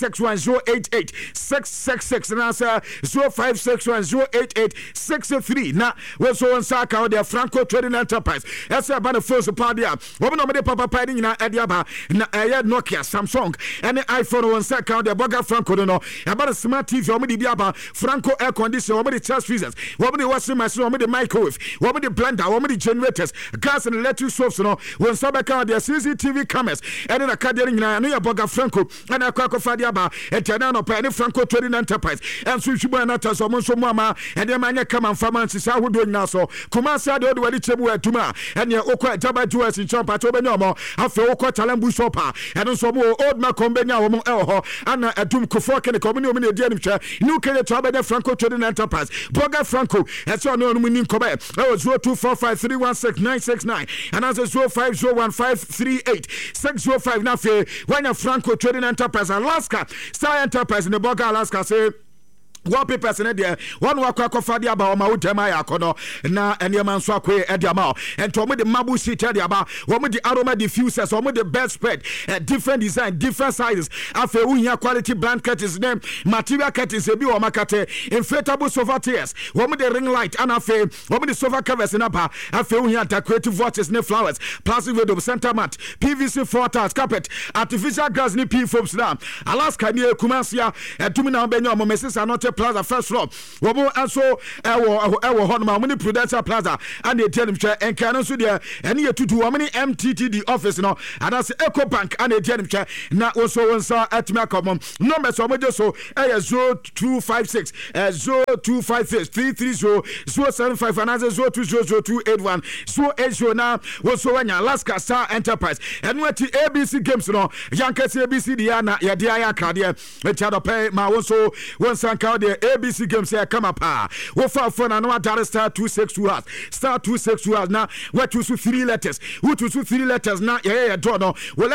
088 666 na sa 0561 088 63 na we so on sa ka de Franco Trading Enterprise esa ba the first party a wo no me de papa pa ni na e dia ba na Nokia Samsung any iPhone on sa ka de Boga Franco no about the smart TV wo me de bia ba Franco air conditioner wo me de chest freezers wo me de washing machine wo me de microwave wo me de blender wo me de generators gas and electric stoves no won sa ba ka de CCTV cameras and na ka de ni na no ya Boga Franco and akwa fa dia ba etena no pa ni Franco Trading Enterprise and so shubu na ta so mo so mo ama and dem anya kama mfama nsisa hodo nyina so kumasa de wadi chebu atuma and ya okwa jaba juas in chompa to benya mo afa okwa talambu shopa and so mo old ma kombenya wo mo ho ana adum kofo ke ne komuni o me ne dia nim hwa new kele to abenya Franco Trading Enterprise Boga Franco eso no no nim koba 0245316969 and as 0501538605 na fe when Franco Trading Enterprise Alaska Star Enterprise in the Boga Alaska say one papers in there one wakwa kofadia ba o ma utema ya kono na enema nso akwe ediama and to me the mabu sheet ediaba wo me the aroma diffusers wo me the best spread different design different sizes afa unya quality blankets name material curtains ebi wo makate inflatable sofa chairs wo me the ring light and afa wo me the sofa covers in apa afa unya decorative watches ne flowers plastic window center mat PVC floor tiles carpet artificial grass ni pin foams na Alaska ni Kumasia etumi na benyo mo mesesa not Plaza first floor wobo also ewo honma muni Prudential Plaza and the tell him share and can so there any tutu wo many MTTD office no and as Eco Bank and the tell him share na also wonsa atma come number so mojo so 0256 0256 330 075 and as 020281 so ejo na also wanya Alaska Star Enterprise and what ABC games no Yankee ABC dia na ya dia ya krade e chado pay ma wonso wonsa ka the ABC games here come up wo fa phone and what star 262 has star 262 has now what to 3 letters who to 3 letters now yeah draw no